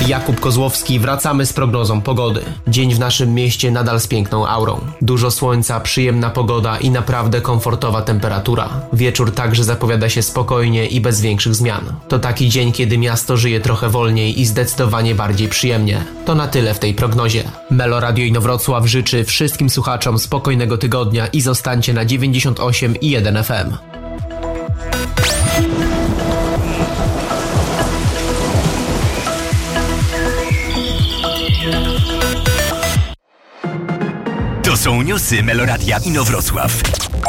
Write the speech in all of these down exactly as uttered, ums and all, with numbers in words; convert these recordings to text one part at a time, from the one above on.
Jakub Kozłowski, wracamy z prognozą pogody. Dzień w naszym mieście nadal z piękną aurą. Dużo słońca, przyjemna pogoda i naprawdę komfortowa temperatura. Wieczór także zapowiada się spokojnie i bez większych zmian. To taki dzień, kiedy miasto żyje trochę wolniej i zdecydowanie bardziej przyjemnie. To na tyle w tej prognozie. Melo Radio Inowrocław życzy wszystkim słuchaczom spokojnego tygodnia i zostańcie na dziewięćdziesiąt osiem i jeden F M. To są newsy Melo Radia Inowrocław.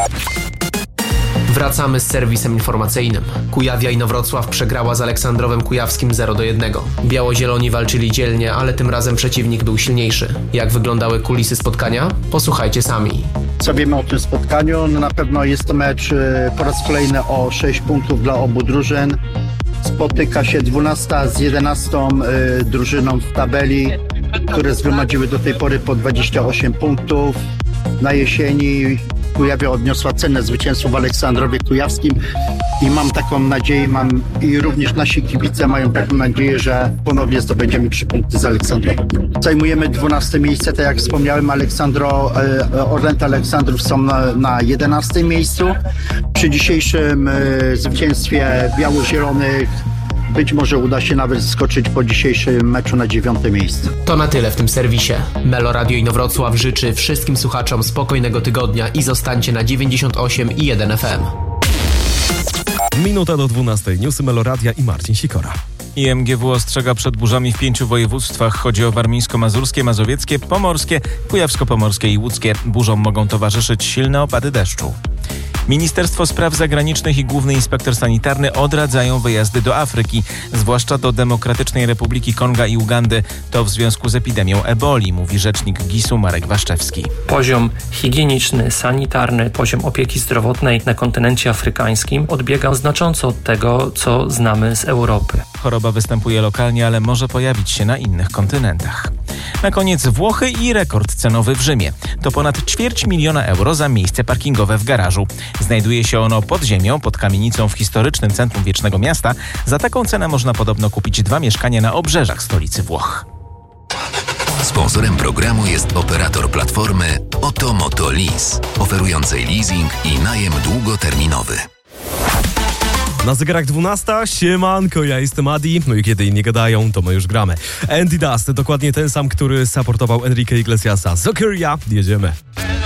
Wracamy z serwisem informacyjnym. Kujawia Inowrocław przegrała z Aleksandrowem Kujawskim zero do jednego. Biało-zieloni walczyli dzielnie, ale tym razem przeciwnik był silniejszy. Jak wyglądały kulisy spotkania? Posłuchajcie sami. Co wiemy o tym spotkaniu? No na pewno jest to mecz po raz kolejny o sześć punktów dla obu drużyn. Spotyka się dwunasta z jedenastą y, drużyną w tabeli, które zgromadziły do tej pory po dwadzieścia osiem punktów. Na jesieni Kujawia odniosła cenne zwycięstwo w Aleksandrowie Kujawskim i mam taką nadzieję, mam i również nasi kibice mają taką nadzieję, że ponownie zdobędziemy trzy punkty z Aleksandrowem. Zajmujemy dwunaste miejsce, tak jak wspomniałem, Aleksandro, Orlęta Aleksandrów są na, na jedenastym miejscu. Przy dzisiejszym y, zwycięstwie biało-zielonych być może uda się nawet skoczyć po dzisiejszym meczu na dziewiąte miejsce. To na tyle w tym serwisie. Melo Radio Inowrocław życzy wszystkim słuchaczom spokojnego tygodnia i zostańcie na dziewięćdziesiąt osiem i jeden F M. Minuta do dwunastej. Newsy Melo Radia i Marcin Sikora. I M G W ostrzega przed burzami w pięciu województwach. Chodzi o warmińsko-mazurskie, mazowieckie, pomorskie, kujawsko-pomorskie i łódzkie. Burzom mogą towarzyszyć silne opady deszczu. Ministerstwo Spraw Zagranicznych i Główny Inspektor Sanitarny odradzają wyjazdy do Afryki, zwłaszcza do Demokratycznej Republiki Konga i Ugandy. To w związku z epidemią eboli, mówi rzecznik gisu Marek Waszczewski. Poziom higieniczny, sanitarny, poziom opieki zdrowotnej na kontynencie afrykańskim odbiega znacząco od tego, co znamy z Europy. Choroba występuje lokalnie, ale może pojawić się na innych kontynentach. Na koniec Włochy i rekord cenowy w Rzymie. To ponad ćwierć miliona euro za miejsce parkingowe w garażu. Znajduje się ono pod ziemią, pod kamienicą w historycznym centrum Wiecznego Miasta. Za taką cenę można podobno kupić dwa mieszkania na obrzeżach stolicy Włoch. Sponsorem programu jest operator platformy Otomoto Lease, oferującej leasing i najem długoterminowy. Na zegarach dwunasta, siemanko, ja jestem Adi, no i kiedy inni gadają, to my już gramy. Andy Dust, dokładnie ten sam, który supportował Enrique Iglesiasa. Zokeria, jedziemy.